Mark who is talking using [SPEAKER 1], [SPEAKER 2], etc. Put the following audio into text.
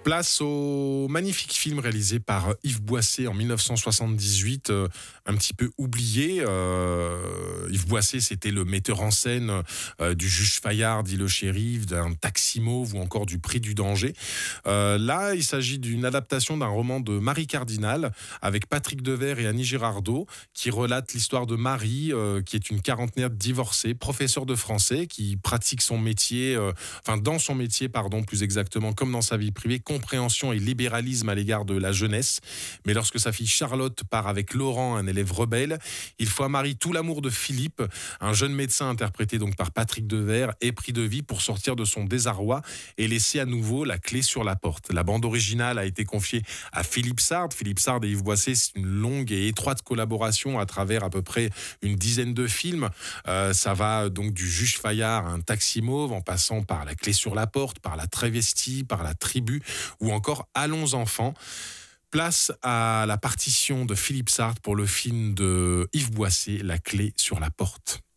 [SPEAKER 1] Place au magnifique film réalisé par Yves Boisset en 1978, un petit peu oublié. Yves Boisset, c'était le metteur en scène du Juge Fayard, dit le shérif, d'un Taxi Mauve ou encore du Prix du danger. Là, il s'agit d'une adaptation d'un roman de Marie Cardinal avec Patrick Devers et Annie Girardot qui relate l'histoire de Marie, qui est une quarantenaire divorcée, professeure de français, qui pratique son métier, dans son métier, pardon, plus exactement, comme dans sa vie privée, compréhension et libéralisme à l'égard de la jeunesse. Mais lorsque sa fille Charlotte part avec Laurent, un élève rebelle, il faut à Marie tout l'amour de Philippe, un jeune médecin interprété donc par Patrick Devers, épris de vie pour sortir de son désarroi et laisser à nouveau la clé sur la porte. La bande originale a été confiée à Philippe Sard. Philippe Sard et Yves Boisset, c'est une longue et étroite collaboration à travers à peu près une dizaine de films. Ça va donc du Juge Fayard à un Taxi Mauve, en passant par La clé sur la porte, par La Travestie, par La Tribu, ou encore Allons enfants. Place à la partition de Philippe Sard pour le film de Yves Boisset, La clé sur la porte.